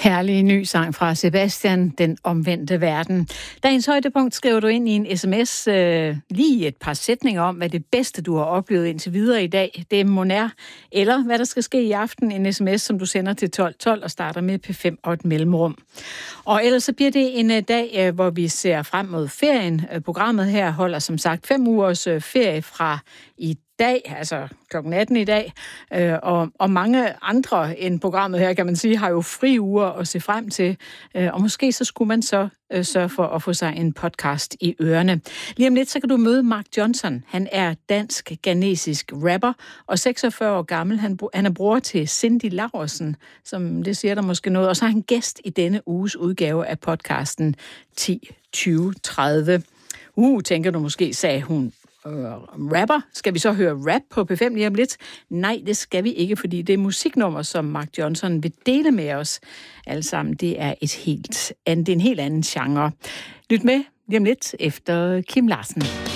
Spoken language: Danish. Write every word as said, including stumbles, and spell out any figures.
Herlig ny sang fra Sebastian, Den omvendte verden. Dagens højdepunkt skriver du ind i en sms øh, lige et par sætninger om, hvad det bedste, du har oplevet indtil videre i dag, det må er, eller hvad der skal ske i aften. En sms, som du sender til tolv tolv og starter med P fem og et mellemrum. Og ellers så bliver det en dag, hvor vi ser frem mod ferien. Programmet her holder som sagt fem ugers ferie fra i dag, altså klokken atten i dag, øh, og, og mange andre end programmet her, kan man sige, har jo fri uger at se frem til, øh, og måske så skulle man så øh, sørge for at få sig en podcast i ørerne. Lige om lidt, så kan du møde Mark Johnson. Han er dansk-ghanesisk rapper, og seksogfyrre år gammel. Han, han er bror til Cindy Laursen, som det siger der måske noget, og så er han gæst i denne uges udgave af podcasten ti tyve tredive. Uh, tænker du måske, sagde hun, Uh, rapper. Skal vi så høre rap på P fem lige om lidt? Nej, det skal vi ikke, fordi det er musiknummer, som Mark Johnson vil dele med os. Alle sammen, det er, et helt, det er en helt anden genre. Lyt med lige om lidt efter Kim Larsen.